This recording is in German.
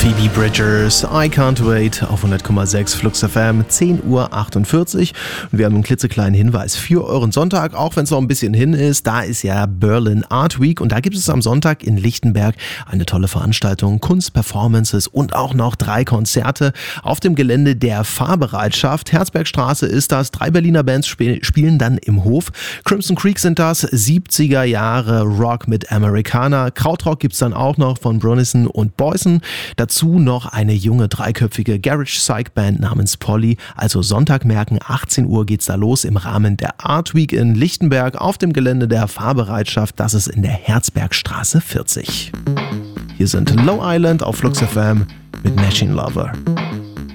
Phoebe Bridgers, I Can't Wait auf 100,6 Flux FM, 10:48 Uhr. Und wir haben einen klitzekleinen Hinweis für euren Sonntag, auch wenn es noch ein bisschen hin ist. Da ist ja Berlin Art Week und da gibt es am Sonntag in Lichtenberg eine tolle Veranstaltung, Kunst, Performances und auch noch 3 Konzerte auf dem Gelände der Fahrbereitschaft. Herzbergstraße ist das. 3 Berliner Bands spielen dann im Hof. Crimson Creek sind das, 70er Jahre Rock mit Americana. Krautrock gibt's dann auch noch von Brunison und Boysen. Dazu noch eine junge 3-köpfige Garage Psych Band namens Polly. Also Sonntag merken, 18 Uhr geht's da los im Rahmen der Art Week in Lichtenberg auf dem Gelände der Fahrbereitschaft. Das ist in der Herzbergstraße 40. Hier sind Low Island auf Flux FM mit Machine Lover.